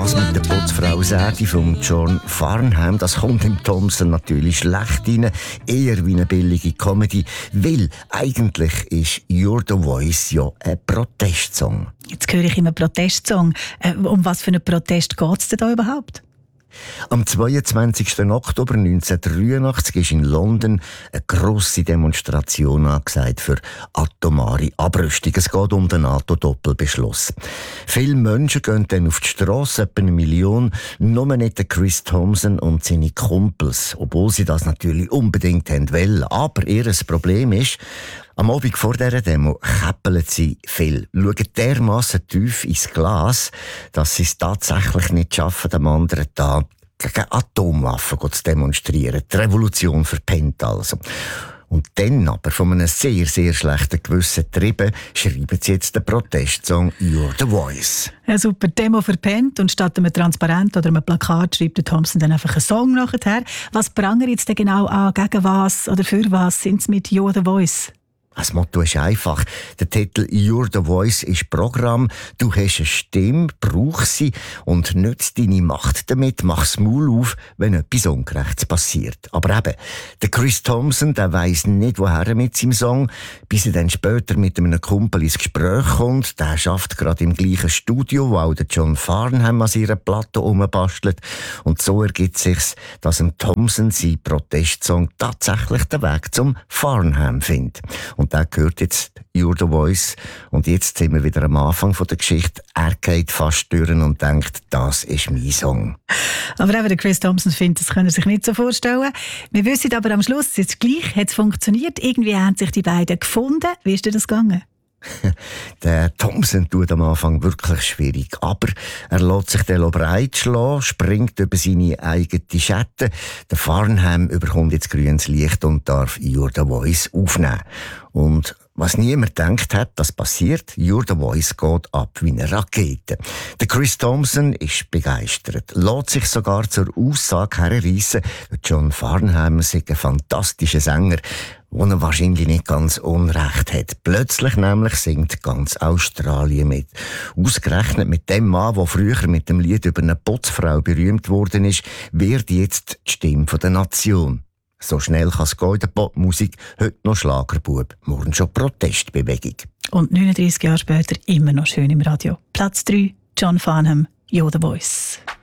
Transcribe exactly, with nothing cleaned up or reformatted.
Das mit der Putzfrau Sadie von John Farnham, das kommt im Thompson natürlich schlecht rein, eher wie eine billige Comedy, weil eigentlich ist «You're the Voice» ja ein Protestsong. Jetzt höre ich immer Protestsong. Äh, um was für einen Protest geht es denn da überhaupt? Am zweiundzwanzigsten Oktober neunzehnhundertdreiundachtzig ist in London eine grosse Demonstration angesagt für atomare Abrüstung. Es geht um den NATO-Doppelbeschluss. Viele Menschen gehen dann auf die Strasse, etwa eine Million, nur nicht der Chris Thompson und seine Kumpels, obwohl sie das natürlich unbedingt haben wollen. Aber ihr Problem ist, am Abend vor dieser Demo käppeln sie viel, schauen dermassen tief ins Glas, dass sie es tatsächlich nicht schaffen, am anderen Tag gegen Atomwaffen zu demonstrieren. Die Revolution verpennt also. Und dann aber von einem sehr, sehr schlechten Gewissen getrieben, schreiben sie jetzt den Protestsong «You're the Voice». Ja, super, Demo verpennt und statt einem Transparent oder einem Plakat schreibt der Thompson dann einfach einen Song nachher. Was prangert jetzt denn genau an? Gegen was oder für was sind sie mit «You're the Voice»? Das Motto ist einfach. Der Titel «You're the Voice» ist Programm. Du hast eine Stimme, brauch sie und nütz deine Macht damit. Mach's Maul auf, wenn etwas Ungerechtes passiert. Aber eben, der Chris Thompson, der weiss nicht, woher mit seinem Song, bis er dann später mit einem Kumpel ins Gespräch kommt. Der schafft gerade im gleichen Studio, wo auch der John Farnham an ihrer Platte rumbastelt. Und so ergibt sich's, dass dem Thompson sein Protestsong tatsächlich den Weg zum Farnham findet. Und der gehört jetzt «You're the Voice». Und jetzt sind wir wieder am Anfang der Geschichte. Er geht fast durch und denkt, das ist mein Song. Aber eben der Chris Thompson findet, das kann er sich nicht so vorstellen. Wir wissen aber am Schluss, jetzt gleich hat es funktioniert. Irgendwie haben sich die beiden gefunden. Wie ist dir das gegangen? Der Thompson tut am Anfang wirklich schwierig, aber er lässt sich dann breitschlagen, springt über seine eigene Schatten. Der Farnham überkommt jetzt grünes Licht und darf «You're the Voice» aufnehmen. Und was niemand gedacht hat, das passiert, «You're the Voice» geht ab wie eine Rakete. Der Chris Thompson ist begeistert, lässt sich sogar zur Aussage herreissen, John Farnham sei ein fantastischer Sänger, wo er wahrscheinlich nicht ganz unrecht hat. Plötzlich nämlich singt ganz Australien mit. Ausgerechnet mit dem Mann, der früher mit dem Lied über eine Putzfrau berühmt worden ist, wird jetzt die Stimme der Nation. So schnell kann es gehen in der Popmusik, heute noch Schlagerbub, morgen schon Protestbewegung. Und neununddreissig Jahre später immer noch schön im Radio. Platz drei, John Farnham, «You're the Voice».